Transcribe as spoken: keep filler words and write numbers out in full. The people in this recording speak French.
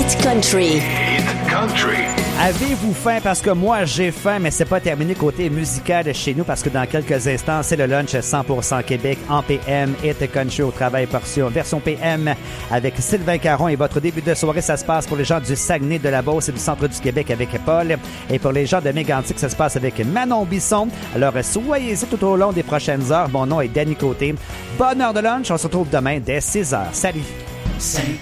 Hit Country. Hit Country. Avez-vous faim? Parce que moi, j'ai faim, mais c'est pas terminé côté musical chez nous parce que dans quelques instants, c'est le lunch cent pour cent Québec en P M. Hit Country au travail portion version P M avec Sylvain Caron. Et votre début de soirée, ça se passe pour les gens du Saguenay, de la Beauce et du centre du Québec avec Paul. Et pour les gens de Mégantic, ça se passe avec Manon Bisson. Alors, soyez-y tout au long des prochaines heures. Mon nom est Danny Côté. Bonne heure de lunch. On se retrouve demain dès six heures. Salut! Saint